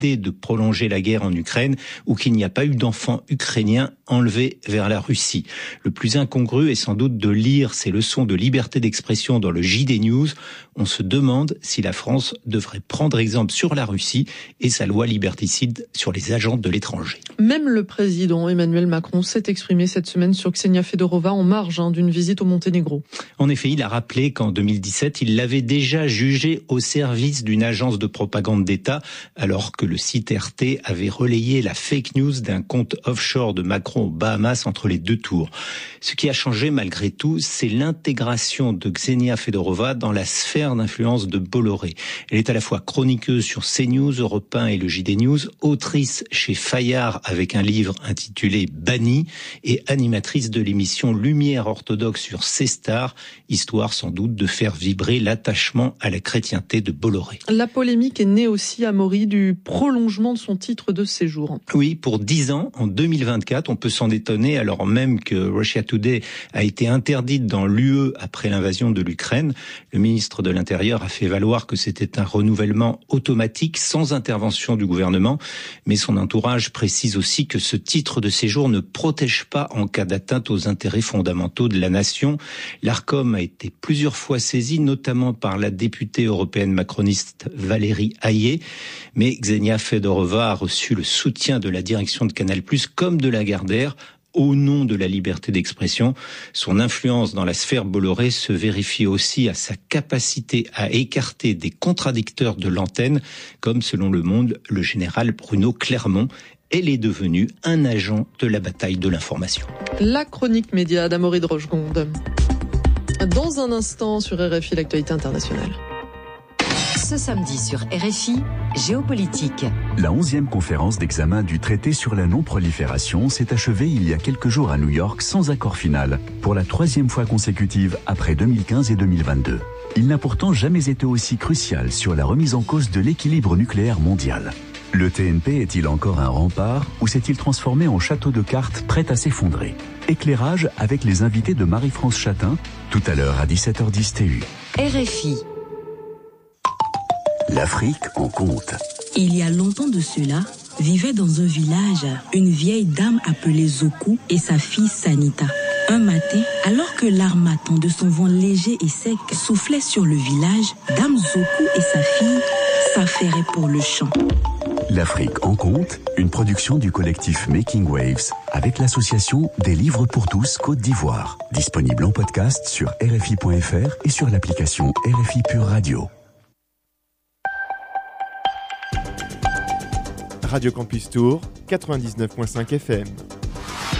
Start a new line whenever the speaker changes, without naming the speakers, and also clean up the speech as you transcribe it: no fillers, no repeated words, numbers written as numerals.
de prolonger la guerre en Ukraine ou qu'il n'y a pas eu d'enfants ukrainiens enlevés vers la Russie. Le plus incongru est sans doute de lire ces leçons de liberté d'expression dans le JD News. On se demande si la France devrait prendre exemple sur la Russie et sa loi liberticide sur les agents de l'étranger.
Même le président Emmanuel Macron s'est exprimé cette semaine sur Ksenia Fedorova en marge d'une visite au Monténégro.
En effet, il a rappelé qu'en 2017, il l'avait déjà jugée au service d'une agence de propagande d'État, alors que le site RT avait relayé la fake news d'un compte offshore de Macron aux Bahamas entre les deux tours. Ce qui a changé malgré tout, c'est l'intégration de Ksenia Fedorova dans la sphère d'influence de Bolloré. Elle est à la fois chroniqueuse sur CNews, Europe 1 et le JD News, autrice chez Fayard avec un livre intitulé Banni et animatrice de l'émission Lumière orthodoxe sur C-Star, histoire sans doute de faire vibrer l'attachement à la chrétienté de Bolloré.
La polémique est née aussi à Maury du prolongement de son titre de séjour.
Oui, pour 10 ans, en 2024, on peut s'en étonner alors même que Russia Today a été interdite dans l'UE après l'invasion de l'Ukraine. Le ministre de l'Intérieur a fait valoir que c'était un renouvellement automatique sans intervention du gouvernement, mais son entourage précise aussi que ce titre de séjour ne protège pas en cas d'atteinte aux intérêts fondamentaux de la nation. L'Arcom a été plusieurs fois saisi, notamment par la députée européenne macroniste Valérie Hayé, mais Ksenia Fedorova a reçu le soutien de la direction de Canal+, comme de Lagardère, au nom de la liberté d'expression. Son influence dans la sphère Bolloré se vérifie aussi à sa capacité à écarter des contradicteurs de l'antenne, comme selon Le Monde, le général Bruno Clermont. Elle est devenue un agent de la bataille de l'information.
La chronique média d'Amaury de Rochegonde. Dans un instant sur RFI, l'actualité internationale.
Ce samedi sur RFI, Géopolitique.
La 11e conférence d'examen du traité sur la non-prolifération s'est achevée il y a quelques jours à New York sans accord final, pour la 3e fois consécutive après 2015 et 2022. Il n'a pourtant jamais été aussi crucial sur la remise en cause de l'équilibre nucléaire mondial. Le TNP est-il encore un rempart ou s'est-il transformé en château de cartes prêt à s'effondrer? Éclairage avec les invités de Marie-France Chatin, tout à l'heure à 17h10 TU.
RFI.
L'Afrique en compte.
Il y a longtemps de cela, vivait dans un village une vieille dame appelée Zoku et sa fille Sanita. Un matin, alors que l'armatan de son vent léger et sec soufflait sur le village, Dame Zoku et sa fille s'affairaient pour le champ.
L'Afrique en compte, une production du collectif Making Waves avec l'association des livres pour tous Côte d'Ivoire. Disponible en podcast sur RFI.fr et sur l'application RFI Pure Radio.
Radio Campus Tour, 99.5 FM.